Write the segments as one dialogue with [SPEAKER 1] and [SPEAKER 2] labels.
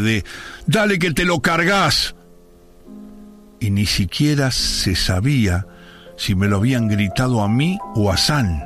[SPEAKER 1] de «Dale que te lo cargas». Y ni siquiera se sabía si me lo habían gritado a mí o a San.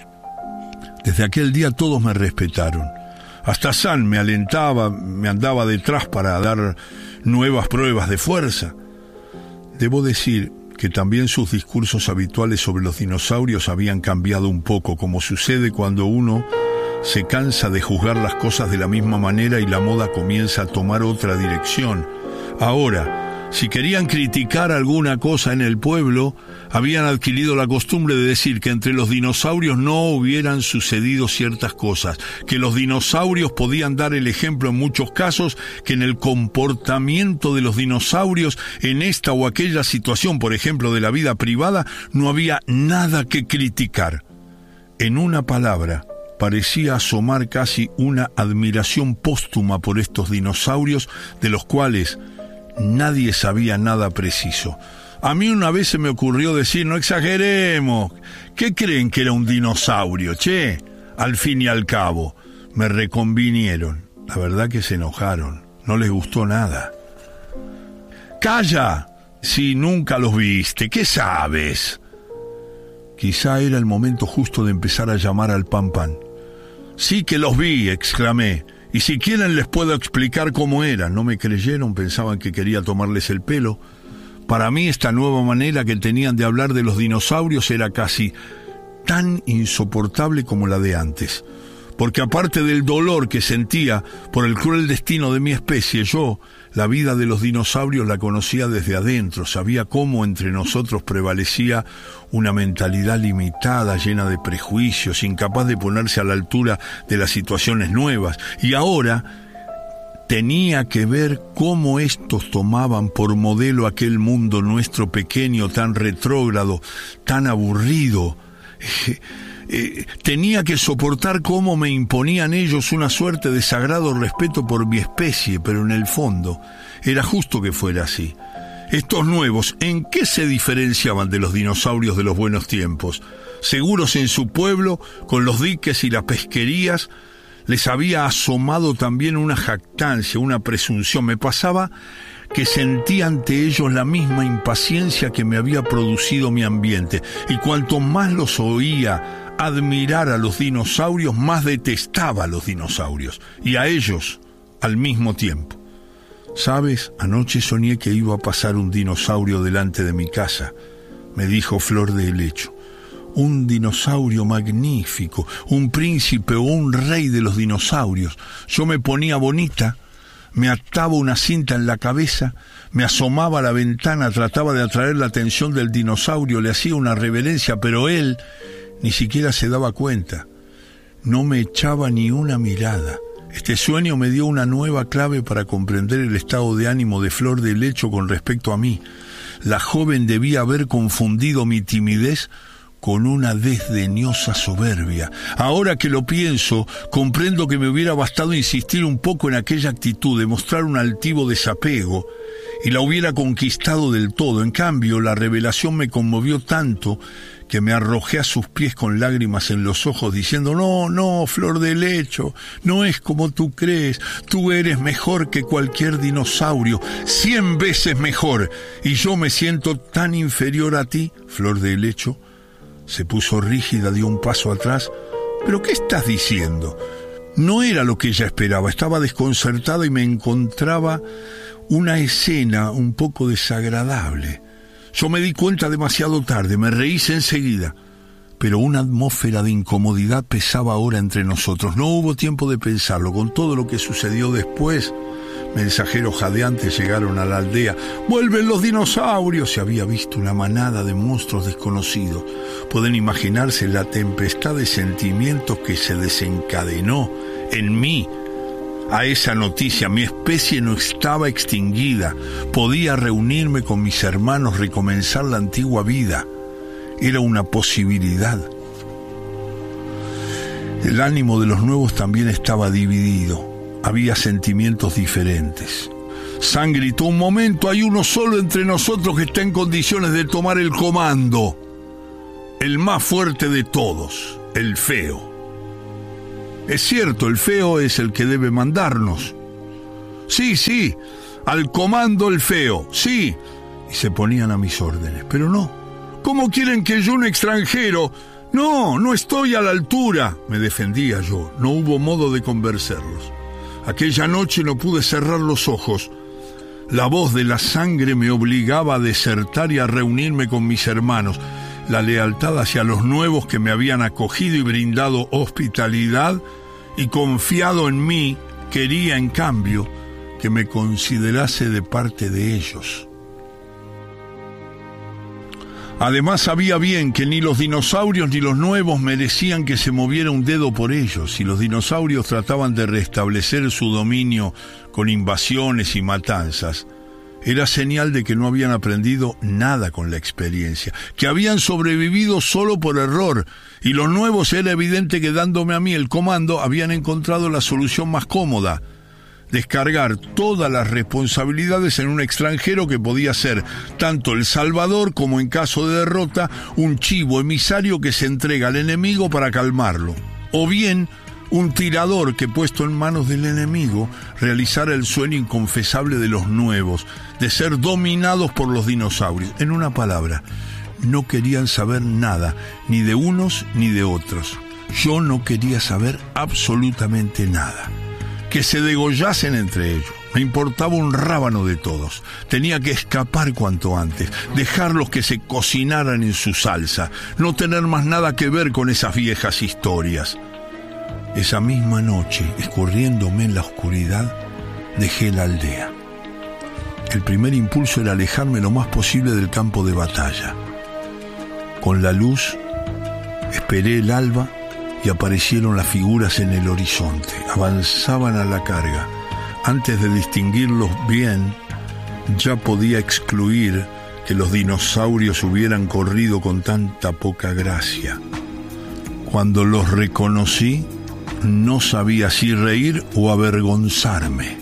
[SPEAKER 1] Desde aquel día todos me respetaron. Hasta San me alentaba, me andaba detrás para dar nuevas pruebas de fuerza. Debo decir que también sus discursos habituales sobre los dinosaurios habían cambiado un poco, como sucede cuando uno se cansa de juzgar las cosas de la misma manera y la moda comienza a tomar otra dirección. Ahora, si querían criticar alguna cosa en el pueblo, habían adquirido la costumbre de decir que entre los dinosaurios no hubieran sucedido ciertas cosas, que los dinosaurios podían dar el ejemplo en muchos casos, que en el comportamiento de los dinosaurios en esta o aquella situación, por ejemplo, de la vida privada, no había nada que criticar. En una palabra, parecía asomar casi una admiración póstuma por estos dinosaurios de los cuales nadie sabía nada preciso. A mí una vez se me ocurrió decir, no exageremos, ¿qué creen que era un dinosaurio, che? Al fin y al cabo, me reconvinieron. La verdad que se enojaron, no les gustó nada. ¡Calla! Si nunca los viste, ¿qué sabes? Quizá era el momento justo de empezar a llamar al Pan Pan. Sí que los vi, exclamé. Y si quieren les puedo explicar cómo eran. No me creyeron, pensaban que quería tomarles el pelo. Para mí esta nueva manera que tenían de hablar de los dinosaurios era casi tan insoportable como la de antes. Porque aparte del dolor que sentía por el cruel destino de mi especie, yo la vida de los dinosaurios la conocía desde adentro, sabía cómo entre nosotros prevalecía una mentalidad limitada, llena de prejuicios, incapaz de ponerse a la altura de las situaciones nuevas. Y ahora tenía que ver cómo estos tomaban por modelo aquel mundo nuestro pequeño, tan retrógrado, tan aburrido. Tenía que soportar cómo me imponían ellos una suerte de sagrado respeto por mi especie, pero en el fondo era justo que fuera así. Estos nuevos, ¿en qué se diferenciaban de los dinosaurios de los buenos tiempos? Seguros en su pueblo, con los diques y las pesquerías, les había asomado también una jactancia, una presunción. Me pasaba que sentía ante ellos la misma impaciencia que me había producido mi ambiente, y cuanto más los oía admirar a los dinosaurios, más detestaba a los dinosaurios, y a ellos al mismo tiempo. ¿Sabes? Anoche soñé que iba a pasar un dinosaurio delante de mi casa, me dijo Flor de Helecho. Un dinosaurio magnífico, un príncipe o un rey de los dinosaurios. Yo me ponía bonita, me ataba una cinta en la cabeza, me asomaba a la ventana, trataba de atraer la atención del dinosaurio, le hacía una reverencia, pero él ni siquiera se daba cuenta. No me echaba ni una mirada. Este sueño me dio una nueva clave para comprender el estado de ánimo de Flor de Helecho con respecto a mí. La joven debía haber confundido mi timidez con una desdeñosa soberbia. Ahora que lo pienso, comprendo que me hubiera bastado insistir un poco en aquella actitud, de mostrar un altivo desapego, y la hubiera conquistado del todo. En cambio, la revelación me conmovió tanto que me arrojé a sus pies con lágrimas en los ojos, diciendo, no, Flor de Helecho, no es como tú crees, tú eres mejor que cualquier dinosaurio, 100 veces mejor, y yo me siento tan inferior a ti. Flor de Helecho se puso rígida, dio un paso atrás. ¿Pero qué estás diciendo? No era lo que ella esperaba, estaba desconcertada y me encontraba una escena un poco desagradable. Yo me di cuenta demasiado tarde, me reí enseguida, pero una atmósfera de incomodidad pesaba ahora entre nosotros. No hubo tiempo de pensarlo. Con todo lo que sucedió después, mensajeros jadeantes llegaron a la aldea. ¡Vuelven los dinosaurios! Se había visto una manada de monstruos desconocidos. Pueden imaginarse la tempestad de sentimientos que se desencadenó en mí a esa noticia. Mi especie no estaba extinguida. Podía reunirme con mis hermanos, recomenzar la antigua vida. Era una posibilidad. El ánimo de los nuevos también estaba dividido. Había sentimientos diferentes. San gritó, un momento, hay uno solo entre nosotros que está en condiciones de tomar el comando. El más fuerte de todos, el feo. Es cierto, el feo es el que debe mandarnos. Sí, al comando el feo, sí. Y se ponían a mis órdenes, pero no. ¿Cómo quieren que yo, un extranjero? No estoy a la altura, me defendía yo. No hubo modo de convencerlos. Aquella noche no pude cerrar los ojos. La voz de la sangre me obligaba a desertar y a reunirme con mis hermanos. La lealtad hacia los nuevos que me habían acogido y brindado hospitalidad y confiado en mí, quería en cambio que me considerase de parte de ellos. Además sabía bien que ni los dinosaurios ni los nuevos merecían que se moviera un dedo por ellos. Si los dinosaurios trataban de restablecer su dominio con invasiones y matanzas, era señal de que no habían aprendido nada con la experiencia, que habían sobrevivido solo por error, y los nuevos era evidente que dándome a mí el comando habían encontrado la solución más cómoda: descargar todas las responsabilidades en un extranjero que podía ser tanto el salvador como, en caso de derrota, un chivo emisario que se entrega al enemigo para calmarlo, o bien un tirador que, puesto en manos del enemigo, realizara el sueño inconfesable de los nuevos, de ser dominados por los dinosaurios. En una palabra, no querían saber nada, ni de unos ni de otros. Yo no quería saber absolutamente nada. Que se degollasen entre ellos. Me importaba un rábano de todos. Tenía que escapar cuanto antes, dejarlos que se cocinaran en su salsa, no tener más nada que ver con esas viejas historias. Esa misma noche, escurriéndome en la oscuridad, dejé la aldea. El primer impulso era alejarme lo más posible del campo de batalla. Con la luz, esperé el alba y aparecieron las figuras en el horizonte. Avanzaban a la carga. Antes de distinguirlos bien, ya podía excluir que los dinosaurios hubieran corrido con tanta poca gracia. Cuando los reconocí, no sabía si reír o avergonzarme.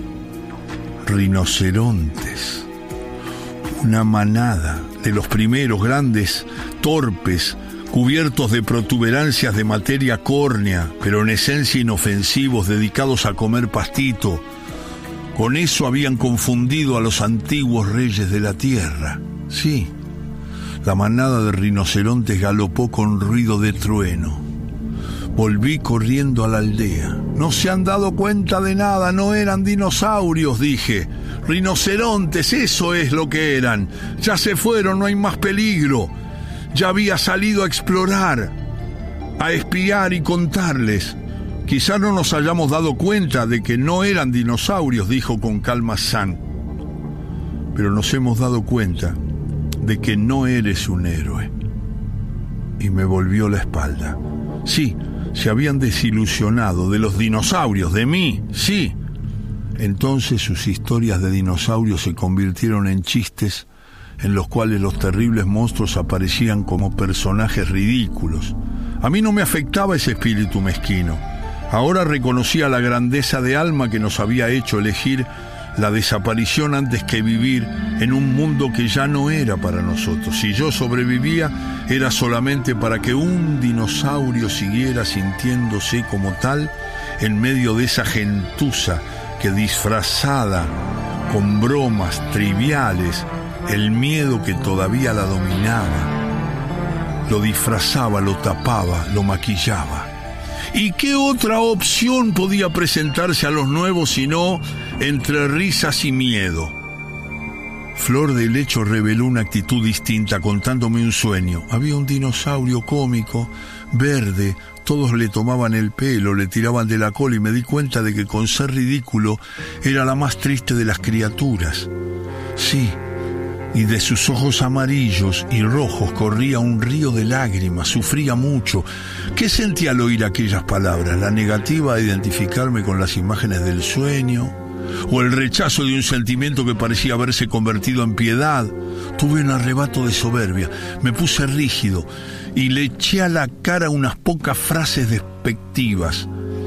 [SPEAKER 1] Rinocerontes. Una manada de los primeros grandes, torpes, cubiertos de protuberancias de materia córnea, pero en esencia inofensivos, dedicados a comer pastito. Con eso habían confundido a los antiguos reyes de la tierra. Sí, la manada de rinocerontes galopó con ruido de trueno. Volví corriendo a la aldea. No se han dado cuenta de nada, no eran dinosaurios, dije. Rinocerontes, eso es lo que eran. Ya se fueron, no hay más peligro. Ya había salido a explorar, a espiar y contarles. Quizá no nos hayamos dado cuenta de que no eran dinosaurios, dijo con calma Sam. Pero nos hemos dado cuenta de que no eres un héroe. Y me volvió la espalda. Sí, se habían desilusionado de los dinosaurios, de mí, sí. Entonces sus historias de dinosaurios se convirtieron en chistes en los cuales los terribles monstruos aparecían como personajes ridículos. A mí no me afectaba ese espíritu mezquino. Ahora reconocía la grandeza de alma que nos había hecho elegir la desaparición antes que vivir en un mundo que ya no era para nosotros. Si yo sobrevivía, era solamente para que un dinosaurio siguiera sintiéndose como tal en medio de esa gentuza que, disfrazada con bromas triviales, el miedo que todavía la dominaba, lo disfrazaba, lo tapaba, lo maquillaba. ¿Y qué otra opción podía presentarse a los nuevos sino entre risas y miedo? Flor de Lecho reveló una actitud distinta contándome un sueño. Había un dinosaurio cómico, verde, todos le tomaban el pelo, le tiraban de la cola y me di cuenta de que con ser ridículo era la más triste de las criaturas. Sí, y de sus ojos amarillos y rojos corría un río de lágrimas, sufría mucho. ¿Qué sentí al oír aquellas palabras? ¿La negativa a identificarme con las imágenes del sueño? ¿O el rechazo de un sentimiento que parecía haberse convertido en piedad? Tuve un arrebato de soberbia, me puse rígido y le eché a la cara unas pocas frases despectivas.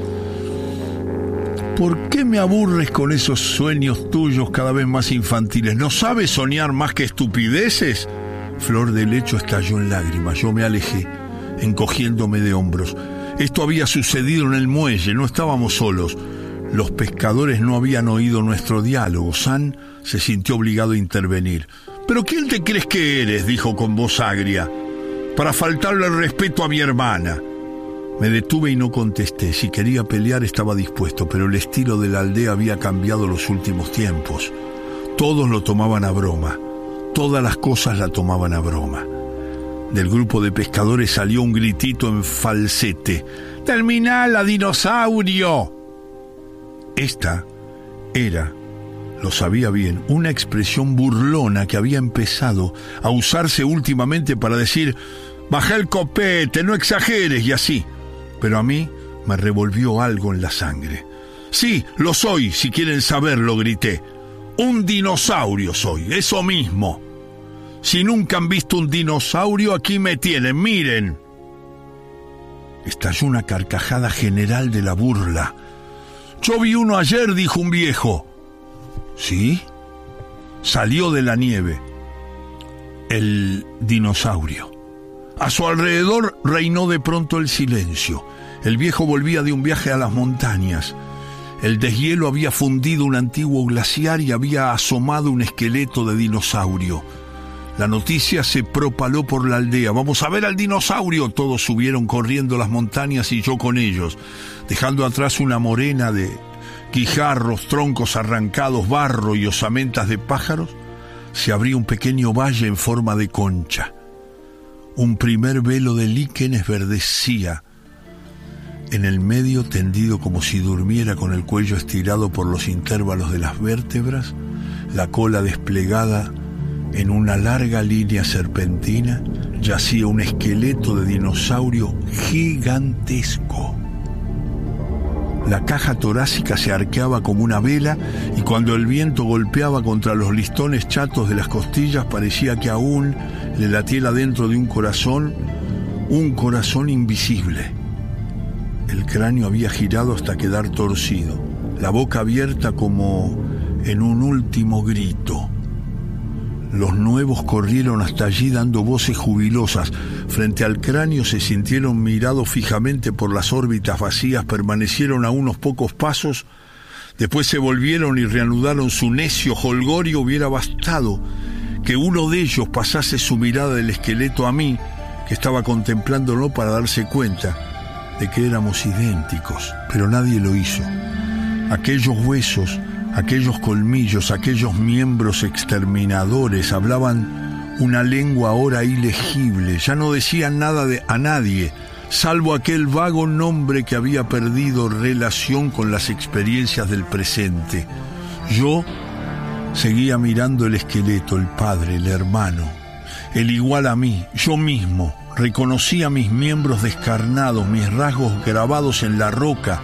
[SPEAKER 1] ¿Por qué me aburres con esos sueños tuyos cada vez más infantiles? ¿No sabes soñar más que estupideces? Flor de Lecho estalló en lágrimas. Yo me alejé, encogiéndome de hombros. Esto había sucedido en el muelle, no estábamos solos. Los pescadores no habían oído nuestro diálogo. San se sintió obligado a intervenir. «¿Pero quién te crees que eres?», dijo con voz agria, «para faltarle el respeto a mi hermana». Me detuve y no contesté. Si quería pelear estaba dispuesto, pero el estilo de la aldea había cambiado los últimos tiempos. Todos lo tomaban a broma. Todas las cosas la tomaban a broma. Del grupo de pescadores salió un gritito en falsete. «¡Terminala, dinosaurio!». Esta era, lo sabía bien, una expresión burlona que había empezado a usarse últimamente para decir «baja el copete, no exageres» y así. Pero a mí me revolvió algo en la sangre. «Sí, lo soy, si quieren saberlo», grité. «Un dinosaurio soy, eso mismo. Si nunca han visto un dinosaurio, aquí me tienen, miren». Estalló una carcajada general de la burla. «Yo vi uno ayer», dijo un viejo. ¿Sí? Salió de la nieve el dinosaurio. A su alrededor reinó de pronto el silencio. El viejo volvía de un viaje a las montañas. El deshielo había fundido un antiguo glaciar y había asomado un esqueleto de dinosaurio. La noticia se propaló por la aldea. «¡Vamos a ver al dinosaurio!». Todos subieron corriendo las montañas y yo con ellos, dejando atrás una morena de guijarros, troncos arrancados, barro y osamentas de pájaros. Se abría un pequeño valle en forma de concha. Un primer velo de líquenes verdecía. En el medio, tendido como si durmiera con el cuello estirado por los intervalos de las vértebras, la cola desplegada en una larga línea serpentina, yacía un esqueleto de dinosaurio gigantesco. La caja torácica se arqueaba como una vela y cuando el viento golpeaba contra los listones chatos de las costillas parecía que aún le latiera dentro de un corazón invisible. El cráneo había girado hasta quedar torcido, la boca abierta como en un último grito. Los nuevos corrieron hasta allí dando voces jubilosas. Frente al cráneo se sintieron mirados fijamente por las órbitas vacías, permanecieron a unos pocos pasos, después se volvieron y reanudaron su necio jolgorio. Hubiera bastado que uno de ellos pasase su mirada del esqueleto a mí, que estaba contemplándolo, para darse cuenta de que éramos idénticos, pero nadie lo hizo. Aquellos huesos, aquellos colmillos, aquellos miembros exterminadores hablaban una lengua ahora ilegible, ya no decían nada a nadie, salvo aquel vago nombre que había perdido relación con las experiencias del presente. Yo seguía mirando el esqueleto, el padre, el hermano, el igual a mí, yo mismo. Reconocía mis miembros descarnados, mis rasgos grabados en la roca.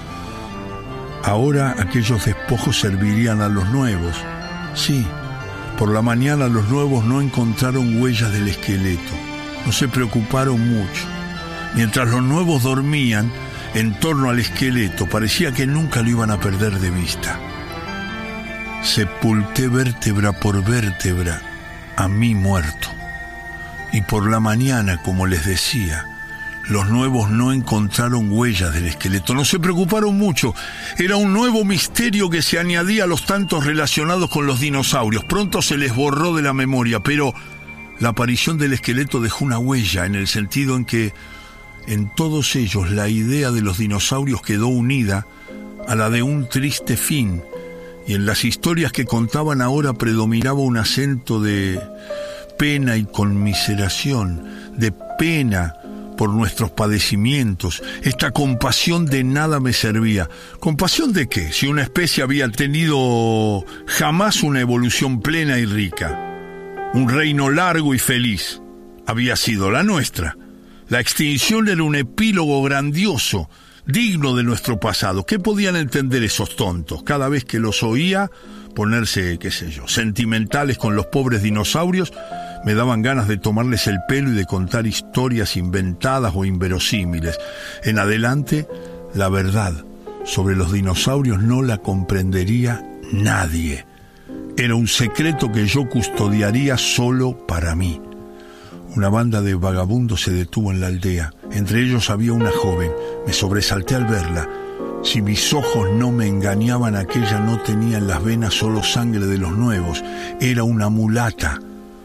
[SPEAKER 1] Ahora aquellos despojos servirían a los nuevos. Sí, por la mañana los nuevos no encontraron huellas del esqueleto. No se preocuparon mucho. Mientras los nuevos dormían en torno al esqueleto, parecía que nunca lo iban a perder de vista. Sepulté vértebra por vértebra a mi muerto. Y por la mañana, como les decía, los nuevos no encontraron huellas del esqueleto. No se preocuparon mucho. Era un nuevo misterio que se añadía a los tantos relacionados con los dinosaurios. Pronto se les borró de la memoria, pero la aparición del esqueleto dejó una huella, en el sentido en que en todos ellos la idea de los dinosaurios quedó unida a la de un triste fin, y en las historias que contaban ahora predominaba un acento de pena y conmiseración, de pena por nuestros padecimientos. Esta compasión de nada me servía. ¿Compasión de qué? Si una especie había tenido jamás una evolución plena y rica. Un reino largo y feliz había sido la nuestra. La extinción era un epílogo grandioso, digno de nuestro pasado. ¿Qué podían entender esos tontos? Cada vez que los oía ponerse, qué sé yo, sentimentales con los pobres dinosaurios, me daban ganas de tomarles el pelo y de contar historias inventadas o inverosímiles. En adelante, la verdad sobre los dinosaurios no la comprendería nadie. Era un secreto que yo custodiaría solo para mí. Una banda de vagabundos se detuvo en la aldea. Entre ellos había una joven. Me sobresalté al verla. Si mis ojos no me engañaban, aquella no tenía en las venas solo sangre de los nuevos. Era una mulata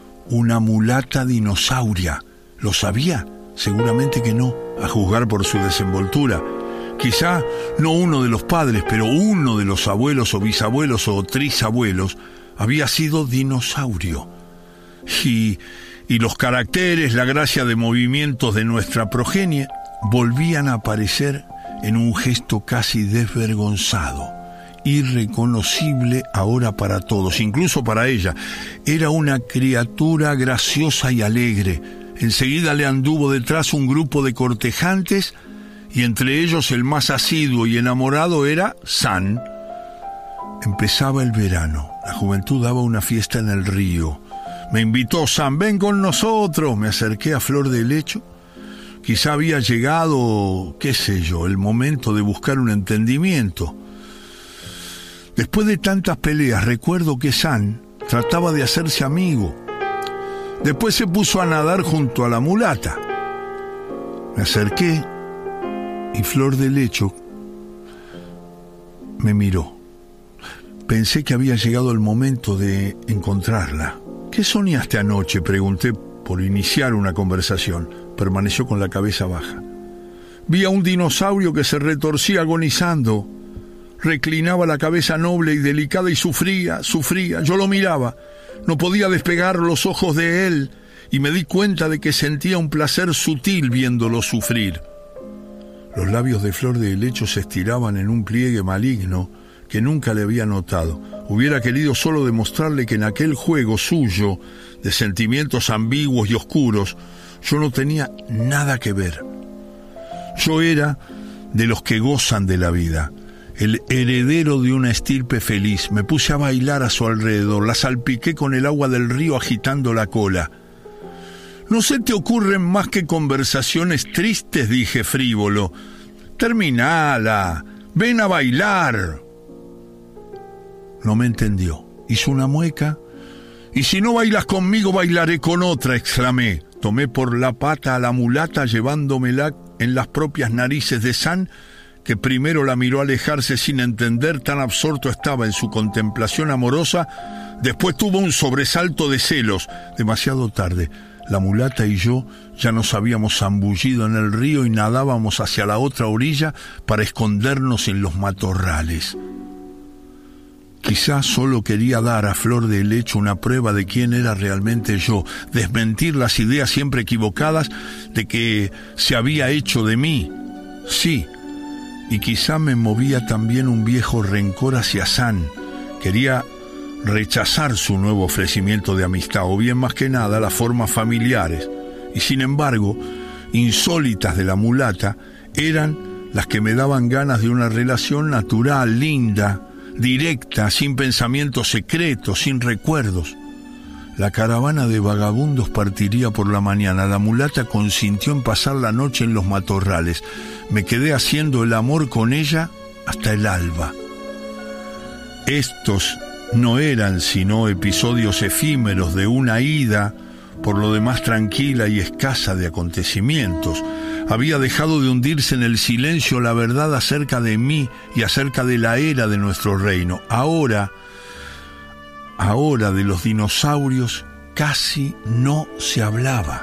[SPEAKER 1] dinosauria. ¿Lo sabía? Seguramente que no, a juzgar por su desenvoltura. Quizá no uno de los padres, pero uno de los abuelos o bisabuelos o trisabuelos había sido dinosaurio. Y los caracteres, la gracia de movimientos de nuestra progenie volvían a aparecer en un gesto casi desvergonzado, irreconocible ahora para todos, incluso para ella. Era una criatura graciosa y alegre. Enseguida le anduvo detrás un grupo de cortejantes, y entre ellos el más asiduo y enamorado era San. Empezaba el verano. La juventud daba una fiesta en el río. Me invitó San, ven con nosotros. Me acerqué a flor de lecho. Quizá había llegado, qué sé yo, el momento de buscar un entendimiento. Después de tantas peleas, recuerdo que San trataba de hacerse amigo. Después se puso a nadar junto a la mulata. Me acerqué y flor de lecho me miró. Pensé que había llegado el momento de encontrarla. ¿Qué soñaste anoche?, pregunté por iniciar una conversación. Permaneció con la cabeza baja. Vi a un dinosaurio que se retorcía agonizando. Reclinaba la cabeza noble y delicada y sufría. Yo lo miraba. No podía despegar los ojos de él y me di cuenta de que sentía un placer sutil viéndolo sufrir. Los labios de flor de lecho se estiraban en un pliegue maligno que nunca le había notado. Hubiera querido solo demostrarle que en aquel juego suyo de sentimientos ambiguos y oscuros yo no tenía nada que ver. Yo era de los que gozan de la vida, el heredero de una estirpe feliz. Me puse a bailar a su alrededor, la salpiqué con el agua del río agitando la cola. ¿No se te ocurren más que conversaciones tristes?, dije frívolo. Terminala, ven a bailar. No me entendió. Hizo una mueca. Y si no bailas conmigo, bailaré con otra, exclamé. Tomé por la pata a la mulata, llevándomela en las propias narices de San, que primero la miró alejarse sin entender, tan absorto estaba en su contemplación amorosa. Después tuvo un sobresalto de celos. Demasiado tarde. La mulata y yo ya nos habíamos zambullido en el río y nadábamos hacia la otra orilla para escondernos en los matorrales. Quizás solo quería dar a flor de lecho una prueba de quién era realmente yo, desmentir las ideas siempre equivocadas de que se había hecho de mí. Sí, y quizá me movía también un viejo rencor hacia San. Quería rechazar su nuevo ofrecimiento de amistad, o bien más que nada las formas familiares, y sin embargo, insólitas de la mulata, eran las que me daban ganas de una relación natural, linda, directa, sin pensamientos secretos, sin recuerdos. La caravana de vagabundos partiría por la mañana. La mulata consintió en pasar la noche en los matorrales. Me quedé haciendo el amor con ella hasta el alba. Estos no eran sino episodios efímeros de una ida, por lo demás tranquila y escasa de acontecimientos. Había dejado de hundirse en el silencio la verdad acerca de mí y acerca de la era de nuestro reino. Ahora de los dinosaurios casi no se hablaba.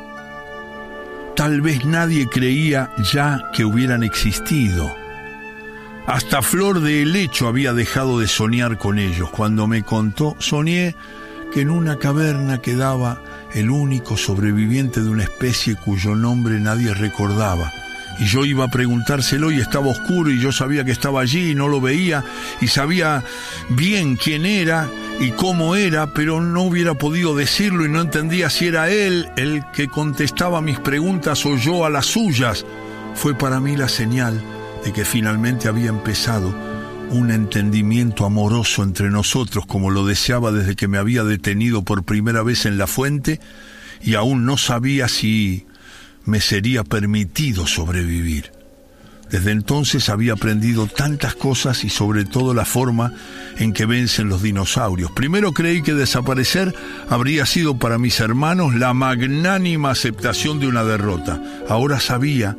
[SPEAKER 1] Tal vez nadie creía ya que hubieran existido. Hasta flor de lecho había dejado de soñar con ellos. Cuando me contó, soñé que en una caverna quedaba el único sobreviviente de una especie cuyo nombre nadie recordaba. Y yo iba a preguntárselo y estaba oscuro y yo sabía que estaba allí y no lo veía y sabía bien quién era y cómo era, pero no hubiera podido decirlo y no entendía si era él el que contestaba mis preguntas o yo a las suyas. Fue para mí la señal de que finalmente había empezado un entendimiento amoroso entre nosotros, como lo deseaba desde que me había detenido por primera vez en la fuente y aún no sabía si me sería permitido sobrevivir. Desde entonces había aprendido tantas cosas y sobre todo la forma en que vencen los dinosaurios. Primero creí que desaparecer habría sido para mis hermanos la magnánima aceptación de una derrota. Ahora sabía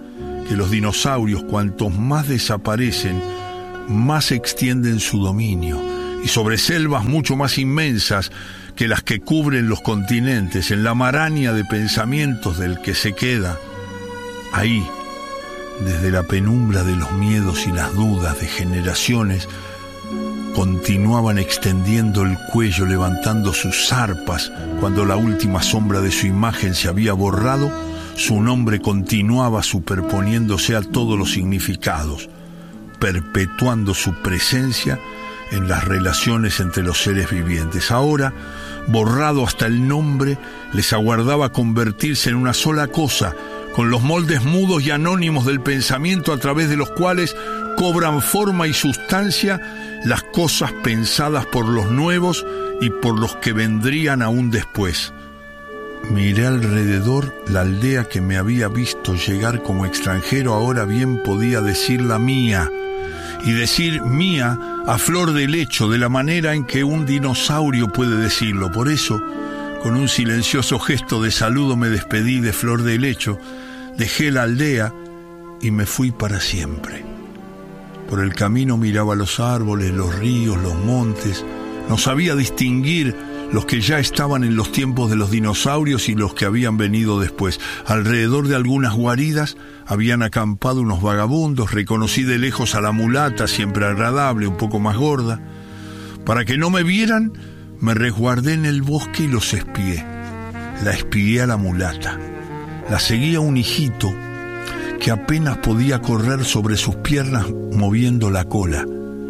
[SPEAKER 1] que los dinosaurios, cuantos más desaparecen, más extienden su dominio, y sobre selvas mucho más inmensas que las que cubren los continentes, en la maraña de pensamientos del que se queda, ahí, desde la penumbra de los miedos y las dudas de generaciones, continuaban extendiendo el cuello, levantando sus zarpas. Cuando la última sombra de su imagen se había borrado, su nombre continuaba superponiéndose a todos los significados, perpetuando su presencia en las relaciones entre los seres vivientes. Ahora, borrado hasta el nombre, les aguardaba convertirse en una sola cosa, con los moldes mudos y anónimos del pensamiento a través de los cuales cobran forma y sustancia las cosas pensadas por los nuevos y por los que vendrían aún después. Miré alrededor. La aldea que me había visto llegar como extranjero ahora bien podía decir la mía, y decir mía a flor de lecho, de la manera en que un dinosaurio puede decirlo. Por eso, con un silencioso gesto de saludo me despedí de Flor de Lecho, dejé la aldea y me fui para siempre. Por el camino miraba los árboles, los ríos, los montes. No sabía distinguir los que ya estaban en los tiempos de los dinosaurios y los que habían venido después. Alrededor de algunas guaridas habían acampado unos vagabundos. Reconocí de lejos a la mulata, siempre agradable, un poco más gorda. Para que no me vieran, me resguardé en el bosque y los espié. La espié a la mulata. La seguía un hijito que apenas podía correr sobre sus piernas moviendo la cola.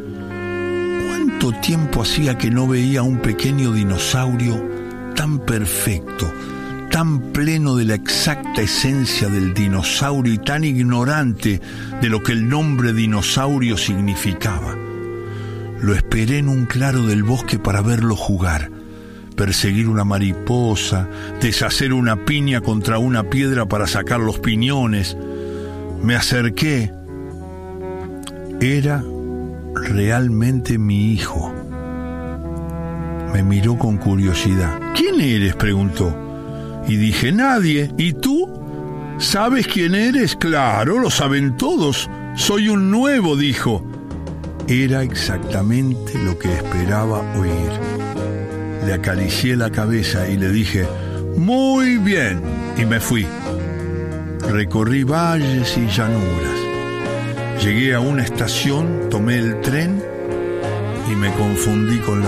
[SPEAKER 1] ¿Cuánto tiempo hacía que no veía un pequeño dinosaurio tan perfecto, tan pleno de la exacta esencia del dinosaurio y tan ignorante de lo que el nombre dinosaurio significaba? Lo esperé en un claro del bosque para verlo jugar, perseguir una mariposa, deshacer una piña contra una piedra para sacar los piñones. Me acerqué. Era realmente mi hijo. Me miró con curiosidad. ¿Quién eres?, preguntó. Y dije, nadie. ¿Y tú? ¿Sabes quién eres? Claro, lo saben todos. Soy un nuevo, dijo. Era exactamente lo que esperaba oír. Le acaricié la cabeza y le dije, muy bien, y me fui. Recorrí valles y llanuras. Llegué a una estación, tomé el tren y me confundí con la